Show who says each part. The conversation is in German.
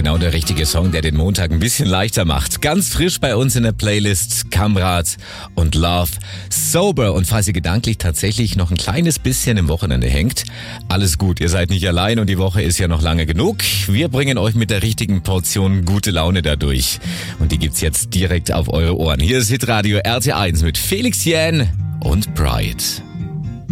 Speaker 1: genau der richtige Song, der den Montag ein bisschen leichter macht. Ganz frisch bei uns in der Playlist Kamrat und Love Sober. Und falls ihr gedanklich tatsächlich noch ein kleines bisschen im Wochenende hängt, alles gut, ihr seid nicht allein und die Woche ist ja noch lange genug. Wir bringen euch mit der richtigen Portion gute Laune dadurch. Und die gibt's jetzt direkt auf eure Ohren. Hier ist Hitradio RT1 mit Felix Jähn und Pride.